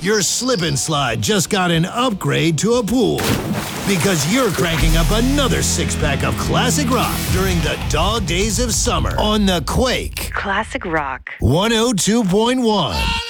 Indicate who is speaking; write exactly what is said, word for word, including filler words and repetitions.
Speaker 1: your slip and slide just got an upgrade to a pool. Because you're cranking up another six-pack of classic rock during the dog days of summer on the Quake.
Speaker 2: Classic rock.
Speaker 1: one oh two point one.